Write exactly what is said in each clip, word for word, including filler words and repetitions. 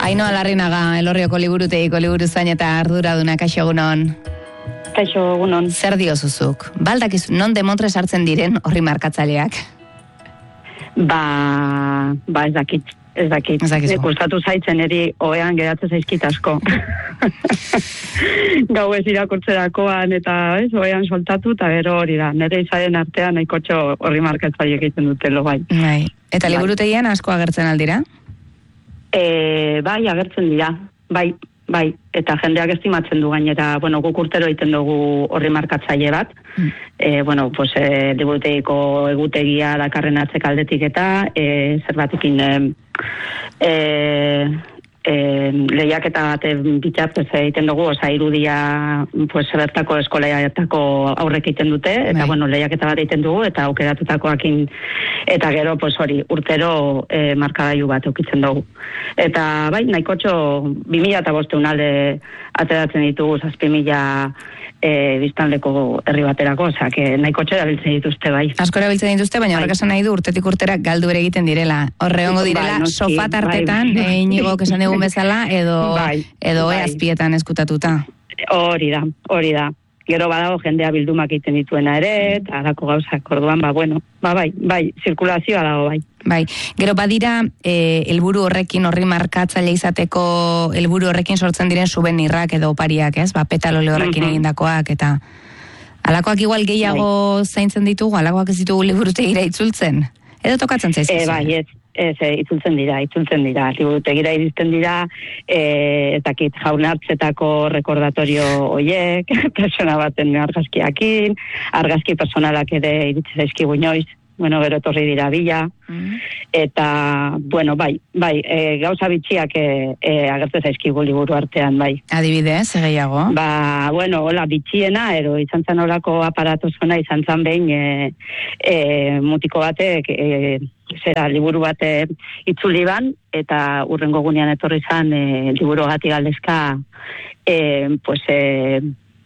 Ainhoa Larrinaga, Elorrioko liburutegiko liburuzain eta arduraduna, kaixo egunon. Kaixo egunon. Zer diozuzuk? Baldakizu, non demontre sartzen diren horri markatzaileak? Ba, ba ez dakit, ez dakit. Gustatu zaitzen eri oean geratzen zaizkit asko. Gau ez irakurtzerakoan eta ez, oean soltatu eta gero hori da. Nere izaren artean nahikotxo horri markatzaileak egiten dutelo, bai. Bai. Eta liburutegian asko agertzen aldira? E, bai, agertzen dira, bai, bai, eta jendeak estimatzen du gainera, bueno, guk urtero egiten dugu horri markatzaile bat, mm. e, bueno, pues, e, liburutegiko egutegia dakarren atzekaldetik eta e, zerbatikin e, e, e, lehiaketa bat bitartez egiten dugu, oza, irudia pues, bertako eskoleatako aurrek egiten dute, eta bai. Bueno, lehiaketa bat egiten dugu, eta aukeratutakoakin, eta gero, pues hori, urtero e, markagailu bat eukitzen dugu. Eta, bai, nahikotxo, bi mila eta bosteun alde ateratzen ditugu, zazpi mila e, biztanleko herri baterako, oza, que nahikotxo erabiltzen dituzte, bai. Asko erabiltzen dituzte, baina horrek esan nahi du urtetik urtera galdu ere egiten direla. Horre hongo direla, bai, sofa tartetan, bai, bai. Inigo esan dugun bezala, edo, bai, edo bai. Eazpietan eskutatuta. Hori da, hori da. Gero badago jendea bildumak egiten dituena ere, eta alako gauzak, orduan, ba, bueno, ba, bai, bai, zirkulazioa dago, bai. Bai, gero badira, eh, helburu horrekin, horri markatzaile izateko, helburu horrekin sortzen diren subenirrak edo opariak, ez? Ba, petalole horrekin mm-hmm. egindakoak, eta alakoak igual gehiago bai. Zaintzen ditugu, alakoak ez ditugu liburutegira itzultzen? Edo tokatzen zaizkizu? E, bai, ez. Ez, itzultzen dira, itzultzen dira. Liburutegira iristen dira, e, ez dakit jaunartzetako rekordatorio hoiek, persona baten argazkiakin, argazki personalak ere iritsi zaizkigu inoiz, bueno, gero etorri dira bila, mm. eta, bueno, bai, bai, e, gauza bitxiak e, e, agertzen zaizkigu liburu artean, bai. Adibidez, gehiago? Ba, bueno, hola, bitxiena, ero, izan zan olako aparatozona, izan zan behin, e, e, mutiko batek, e, zera, liburu bat itzuli ban, eta urrengo gunean etorri zan, e, liburu gati galdezka, e, pues, e,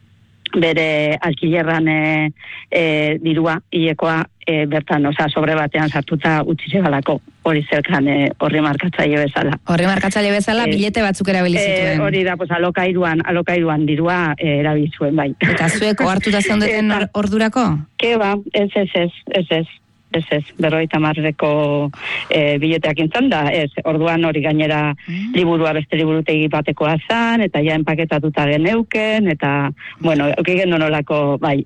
bere alkilerran e, e, dirua, hilekoa, e, bertan, oza, sobre batean sartuta utzize balako, hori zerkan e, horri markatzaile bezala. Horri markatzaile bezala, e, bilete batzuk erabilizituen. E, hori da, pues, alokairuan, alokairuan dirua e, erabilizuen, bai. Eta zuek ohartuta zeundeten ordurako? Ke ba, ez, ez, ez, ez, ez. Ez ez, berroita marreko e, bileteak intzan da, ez, orduan hori gainera mm. liburua beste liburutegi batekoa zan, eta ja enpaketatuta geneuken, eta, bueno, eukigen donolako, bai,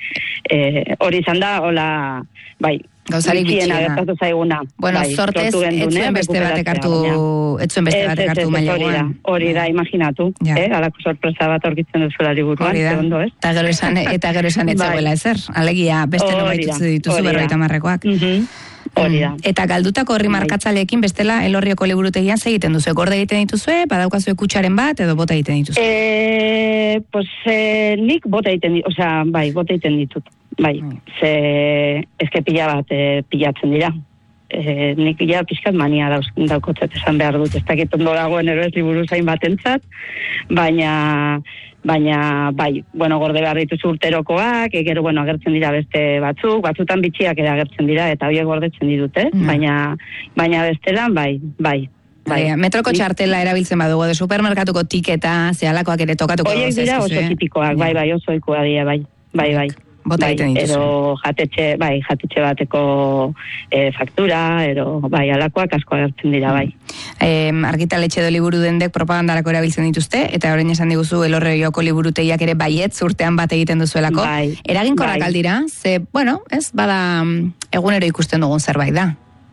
e, hori izan da, hola, bai, gauzarik bitxiena. Gertatu zaiguna. Bueno, bai, sortez, etzuen beste batek hartu, etzuen beste batek hartu maileguan. Hori da, imaginatu, ja. eh, alako sorpresa bat orkitzen duzuela liburuan, segundo, ez? Eta gero esan, eta gero esan etzegoela ezer, alegia beste nobaitutzu dituzu berroita marrekoak. Hori da. Eta galdutako horri markatzaleekin bestela Elorrioko liburutegian segiten duzu, gorde egiten dituzue, badaukazue kutxaren bat, edo bota egiten dituzue? Eh, pues, eh, nik bota egiten ditut, osea, bai, bota egiten ditut. Bai, ze ezke pila bat e, pilatzen dira. E, nik ja pixkat mania dauz, daukotzat esan behar dut. Ez dakit ondo dagoen ero ez liburu zain batentzat, baina, baina, bai, bueno, gorde behar dituzu urterokoak, e, gero, bueno, agertzen dira beste batzuk, batzutan bitxiak ere agertzen dira, eta horiek gordetzen ditut, eh? Mm. Baina, baina bestelan, bai, bai. Bai, metroko txartela erabiltzen badugu, de supermerkatuko tiketa, zealakoak ere tokatuko. Oiek dira oso tipikoak, bai, bai, oso ikoa dira, bai, bai, bai. Bota egiten bai, dituzu. Ero jatetxe, bai, jatetxe bateko e, faktura, ero, bai, alakoak asko agertzen dira, bai. E, argitaletxe edo liburu dendek propagandarako erabiltzen dituzte, eta orain esan diguzu Elorrioko liburutegiak ere baietz urtean bat egiten duzuelako. Bai, eraginkorrak bai. Aldira, ze, bueno, ez, bada egunero ikusten dugun zerbait da.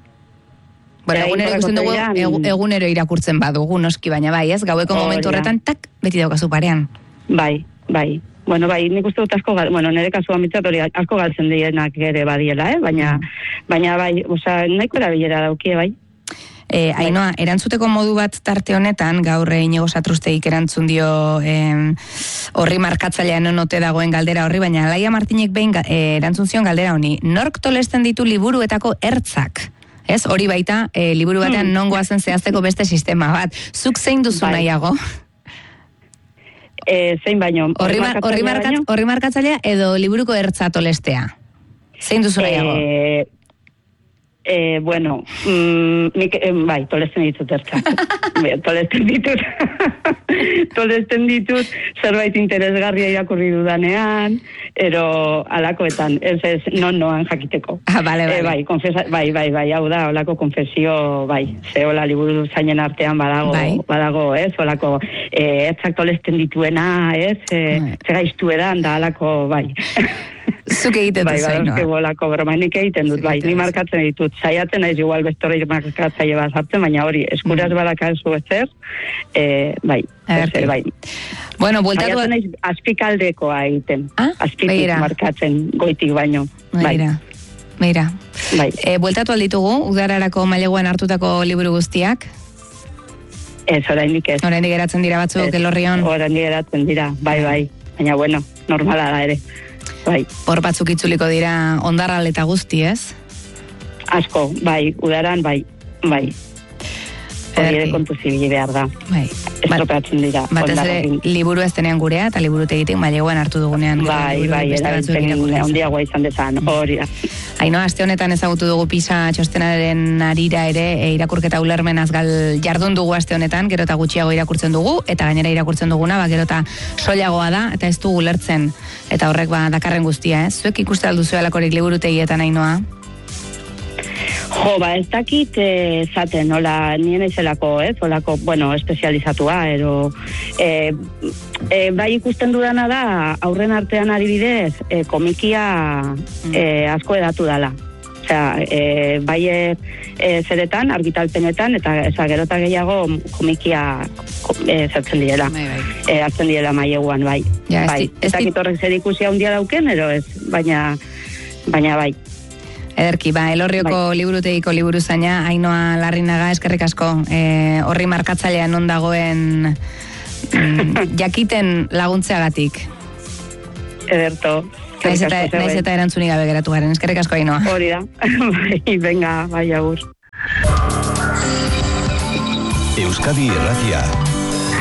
Bueno, egunero ikusten dugu, egu, egunero irakurtzen badugu, noski, baina bai, ez, gaueko oh, momentu horretan, tak, beti daukazu parean. Bai, bai. Bueno, bai, nik uste dut asko, bueno, nire kasuan mitzat hori asko galtzen dienak ere badiela, eh? Baina, mm. baina bai, oza, nahiko erabilera daukie, bai. E, Ainhoa, erantzuteko modu bat tarte honetan, gaur Inigo Satrusteik erantzun dio eh, horri markatzailean onote dagoen galdera horri, baina Laia Martinek behin eh, erantzun zion galdera honi, nork tolesten ditu liburuetako ertzak? Ez, hori baita, eh, liburu batean mm. nongoazen zehazteko beste sistema bat. Zuk zein duzu bai. Nahiago? E, zein baino. Horri markatzailea markatzailea edo liburuko ertza tolestea? Zein duzu nahiago? E, Eh, bueno, mm, nik, eh, bai, tolesten ditut ertzak. tolesten ditut. tolesten ditut zerbait interesgarria irakurri dudanean, ero alakoetan, ez ez, non noan jakiteko. Ah, bale, bale. Eh, bai, konfesa, bai, bai, bai, hau da, olako konfesio, bai, ze hola liburu zainen artean badago, bai. badago, ez, olako, eh, ertzak tolesten dituena, ez, eh, bai. Ze gaiztu edan da, alako, bai. Zuk egiten bai, dut zain, bai, bolako broma, nik egiten dut, bai, ni markatzen ditut, saiatzen naiz igual bestore markatzaile bat hartzen, baina hori, eskuraz mm. badakazu ezer, eh, bai, ezer, bai. Bueno, bueltatu... Saiatzen naiz azpikaldekoa egiten, ah? azpitik markatzen goitik baino. Beira, bai. beira. Bai. E, bueltatu alditugu, udararako maileguan hartutako liburu guztiak? Ez, oraindik ez. Oraindik geratzen dira batzuk elorrion? Oraindik geratzen dira, bai, bai. Baina, bueno, normala da ere. Bai. Hor batzuk itzuliko dira ondarral eta guzti, ez? Asko, bai, udaran, bai, bai. Hori ere kontu zibili behar da. Bai. Estropeatzen dira. Batez ere, liburu ez denean gurea, eta liburu tegitek maileguan hartu dugunean. Bai, bai, erabiltzen ondiagoa izan dezan, hori da. Haino, aste honetan ezagutu dugu PISA txostenaren arira ere, e, irakurketa ulermen azgal jardun dugu aste honetan, gero eta gutxiago irakurtzen dugu, eta gainera irakurtzen duguna, ba, gero eta soilagoa da, eta ez dugu ulertzen, eta horrek ba, dakarren guztia, ez? Zuek ikuste alduzu alakorik liburutegietan, Hainoa? Jo, ba, ez dakit zaten, eh, hola, nien eizelako, ez, holako, bueno, espezializatua, ero, eh, eh, bai ikusten dudana da, aurren artean adibidez, eh, komikia eh, asko edatu dala. Osea, eh, bai eh, zeretan, argitalpenetan, eta eza, gero eta gehiago komikia eh, zertzen direla. Bai, bai. Eh, hartzen direla maileguan, bai. Ja, bai. Ez dakit horrek zer ikusia handia dauken, ero ez, baina, baina bai. Ederki, ba, Elorrioko bai. Liburutegiko liburu zaina, Hainoa Larrinaga, eskerrik asko, e, horri markatzailean non dagoen mm, jakiten laguntzeagatik. Ederto. Naiz eta, naiz eta erantzunik gabe geratu garen, eskerrik asko, Hainoa. Hori da, bai, venga, bai, agur. Euskadi Irratia.